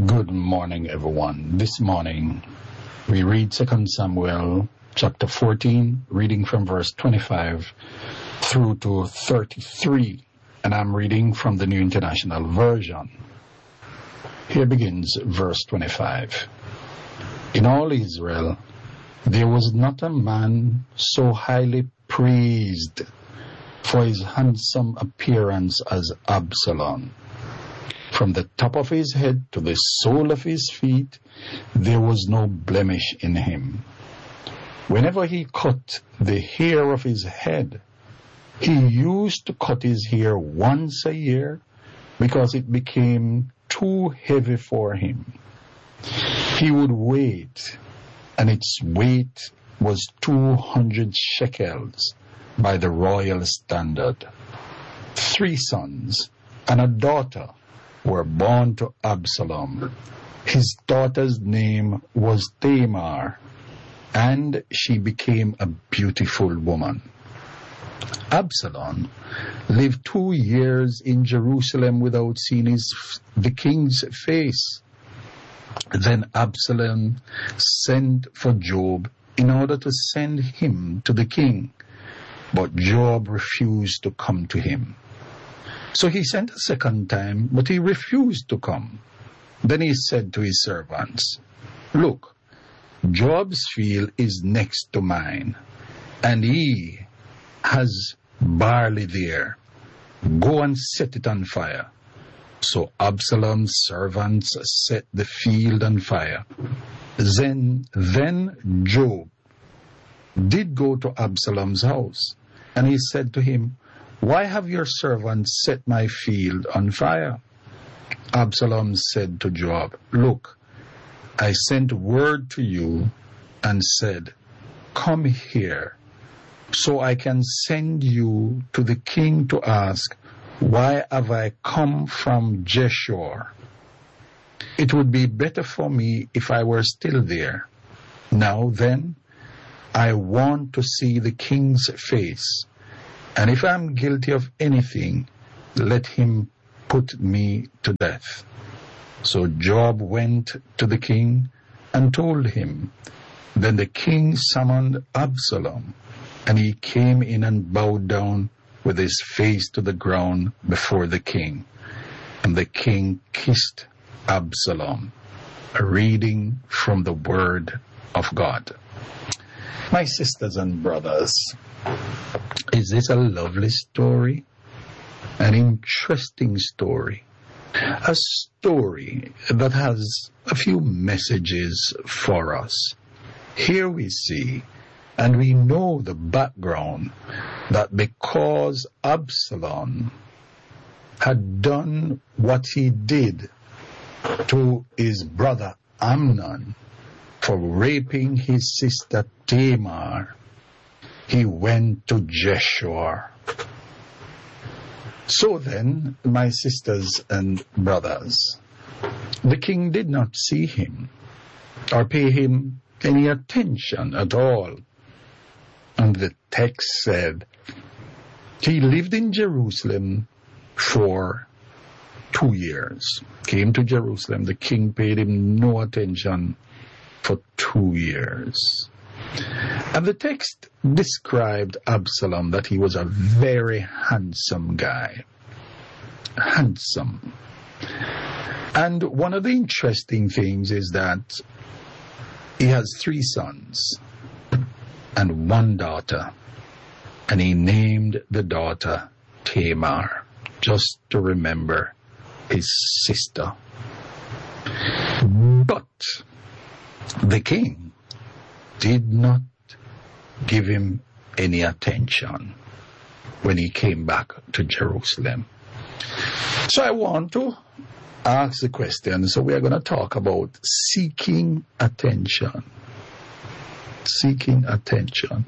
Good morning, everyone. This morning, we read 2 Samuel chapter 14, reading from verse 25 through to 33, and I'm reading from the New International Version. Here begins verse 25. In all Israel, there was not a man so highly praised for his handsome appearance as Absalom. From the top of his head to the sole of his feet, there was no blemish in him. Whenever he cut the hair of his head, he used to cut his hair once a year because it became too heavy for him. He would wait, and its weight was 200 shekels by the royal standard. 3 sons and a daughter were born to Absalom. His daughter's name was Tamar, and she became a beautiful woman. Absalom lived 2 years in Jerusalem without seeing the king's face. Then Absalom sent for Joab in order to send him to the king, but Joab refused to come to him. So he sent a second time, but he refused to come. Then he said to his servants, "Look, Joab's field is next to mine, and he has barley there. Go and set it on fire." So Absalom's servants set the field on fire. Then Joab did go to Absalom's house, and he said to him, "Why have your servants set my field on fire?" Absalom said to Joab, "Look, I sent word to you and said, 'Come here, so I can send you to the king to ask, why have I come from Geshur? It would be better for me if I were still there. Now then, I want to see the king's face. And if I'm guilty of anything, let him put me to death." So Joab went to the king and told him. Then the king summoned Absalom, and he came in and bowed down with his face to the ground before the king. And the king kissed Absalom. A reading from the word of God. My sisters and brothers, is this a lovely story? An interesting story. A story that has a few messages for us. Here we see, and we know the background, that because Absalom had done what he did to his brother Amnon for raping his sister Tamar, he went to Geshur. So then, my sisters and brothers, the king did not see him or pay him any attention at all. And the text said he lived in Jerusalem for 2 years. Came to Jerusalem, the king paid him no attention for 2 years. And the text described Absalom that he was a very handsome guy. Handsome. And one of the interesting things is that he has 3 sons and 1 daughter. And he named the daughter Tamar, just to remember his sister. But the king did not give him any attention when he came back to Jerusalem. So I want to ask the question. So we are going to talk about seeking attention. Seeking attention.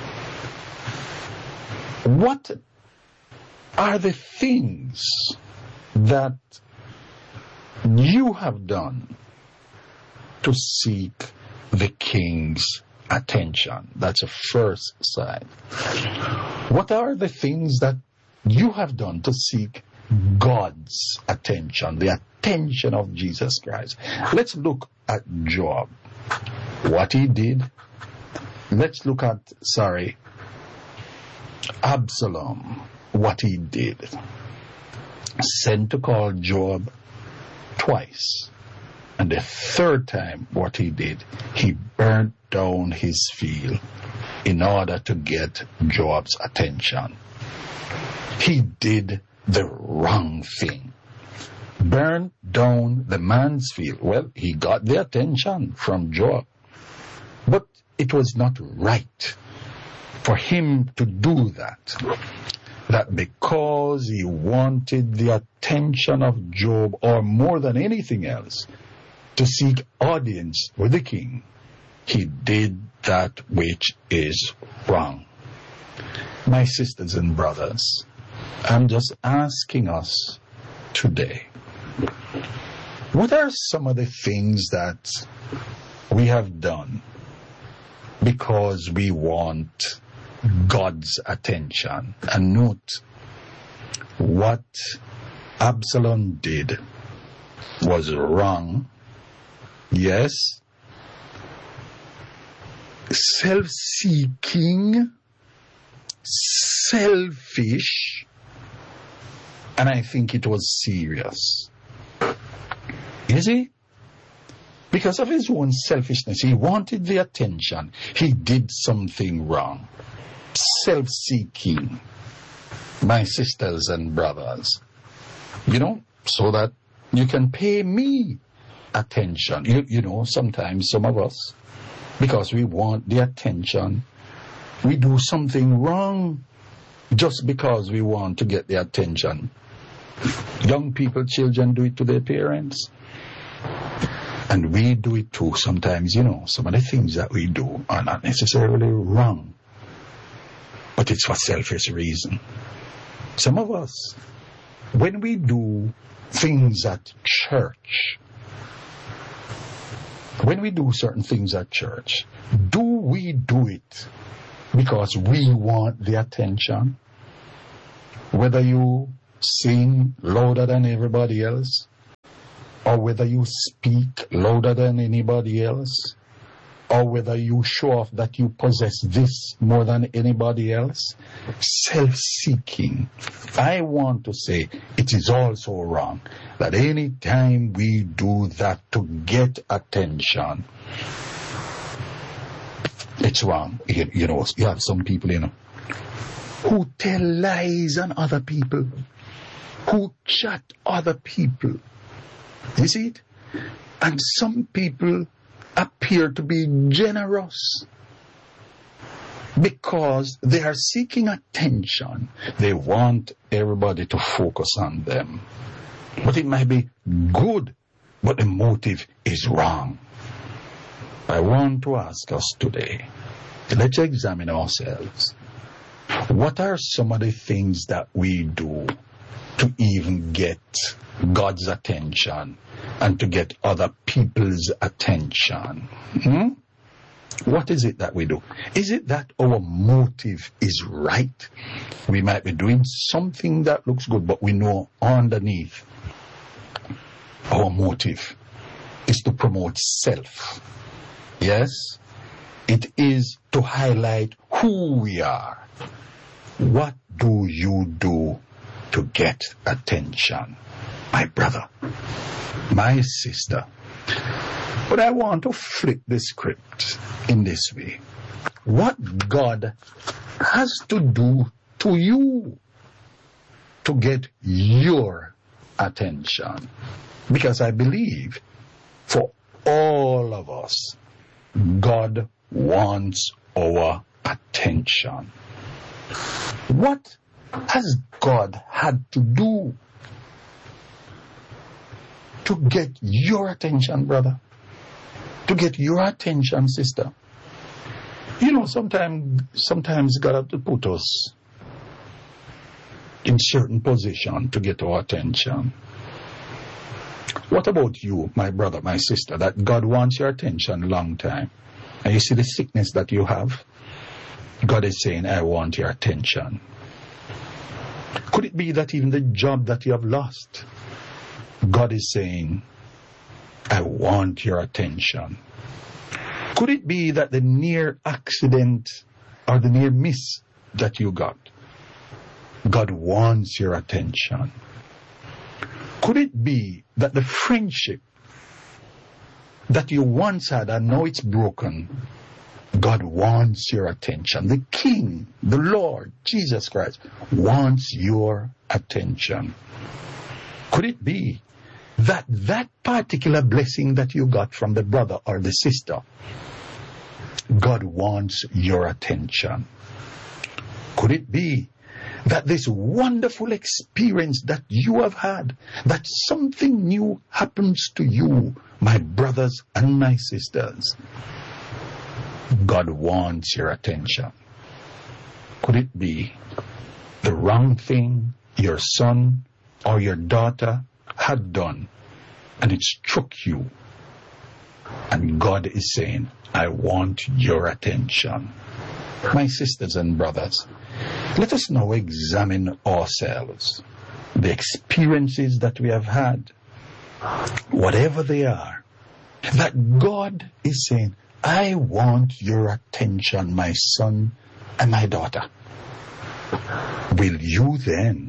What are the things that you have done to seek the king's attention? That's the first side. What are the things that you have done to seek God's attention, the attention of Jesus Christ. Let's look at Job, what he did. Let's look at, Absalom, what he did. Sent to call Job twice. And the third time, what he did, he burnt down his field in order to get Job's attention. He did the wrong thing. Burned down the man's field. Well, he got the attention from Job. But it was not right for him to do that. That because he wanted the attention of Job, or more than anything else, to seek audience with the king, he did that which is wrong. My sisters and brothers, I'm just asking us today, what are some of the things that we have done because we want God's attention? And note, what Absalom did was wrong. Yes, self-seeking, selfish, and I think it was serious. You see? Because of his own selfishness, he wanted the attention. He did something wrong. Self-seeking, my sisters and brothers, so that you can pay me attention. Sometimes some of us, because we want the attention, we do something wrong just because we want to get the attention. Young people, children do it to their parents. And we do it too sometimes. Some of the things that we do are not necessarily wrong, but it's for selfish reason. Some of us, when we do things at church, when we do certain things at church, do we do it because we want the attention? Whether you sing louder than everybody else, or whether you speak louder than anybody else, or whether you show off that you possess this more than anybody else, self-seeking. I want to say it is also wrong that any time we do that to get attention, it's wrong. You have some people, who tell lies on other people, who chat other people. You see it? And some people appear to be generous because they are seeking attention. They want everybody to focus on them. But it might be good, but the motive is wrong. I want to ask us today, let's examine ourselves. What are some of the things that we do to even get God's attention and to get other people's attention? What is it that we do? Is it that our motive is right? We might be doing something that looks good, but we know underneath our motive is to promote self. Yes, it is to highlight who we are. What do you do to get attention? My brother, my sister. But I want to flip the script in this way. What God has to do to you to get your attention. Because I believe for all of us, God wants our attention. What has God had to do to get your attention, brother? To get your attention, sister? Sometimes God has to put us in certain position to get our attention. What about you, my brother, my sister, that God wants your attention a long time? And you see the sickness that you have? God is saying, I want your attention. Could it be that even the job that you have lost, God is saying, I want your attention. Could it be that the near accident or the near miss that you got, God wants your attention? Could it be that the friendship that you once had and now it's broken, God wants your attention? The King, the Lord, Jesus Christ, wants your attention. Could it be that that particular blessing that you got from the brother or the sister, God wants your attention? Could it be that this wonderful experience that you have had, that something new happens to you, my brothers and my sisters, God wants your attention? Could it be the wrong thing your son or your daughter had done and it struck you, and God is saying, I want your attention? My sisters and brothers, let us now examine ourselves, the experiences that we have had, whatever they are, that God is saying, I want your attention, my son and my daughter. Will you then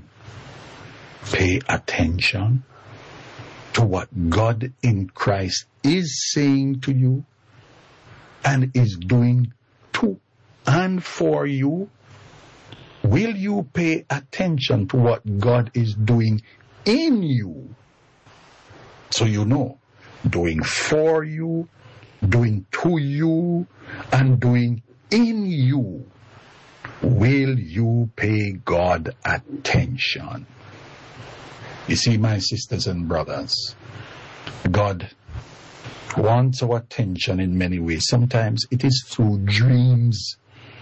pay attention to what God in Christ is saying to you and is doing to and for you? Will you pay attention to what God is doing in you? So you know, doing for you, doing to you, and doing in you. Will you pay God attention? You see, my sisters and brothers, God wants our attention in many ways. Sometimes it is through dreams.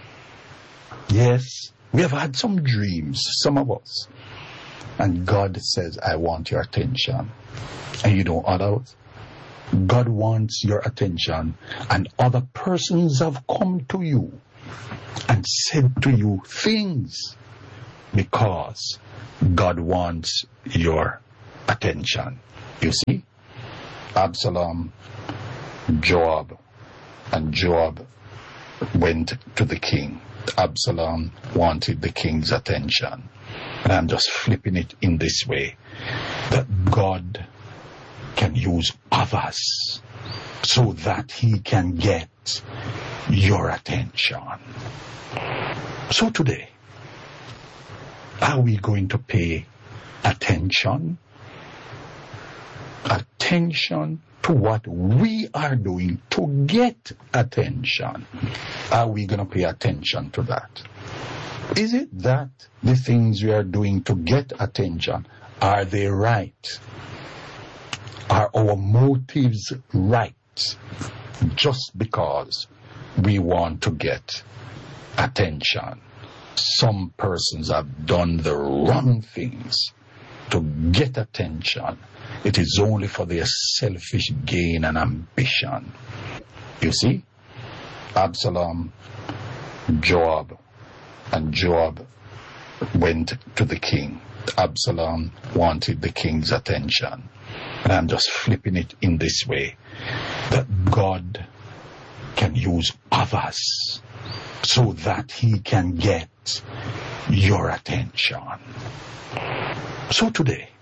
Yes, we have had some dreams, some of us. And God says, I want your attention. And you know others. God wants your attention. And other persons have come to you and said to you things because God wants your attention. You see, Absalom, Joab, and Joab went to the king. Absalom wanted the king's attention. And I'm just flipping it in this way, that God can use others so that he can get your attention. So today, are we going to pay attention? Attention to what we are doing to get attention. Are we going to pay attention to that? Is it that the things we are doing to get attention, are they right? Are our motives right? Just because we want to get attention. Some persons have done the wrong things to get attention. It is only for their selfish gain and ambition. You see, Absalom, Joab, and Joab went to the king. Absalom wanted the king's attention. And I'm just flipping it in this way, that God can use others so that he can get your attention. So today,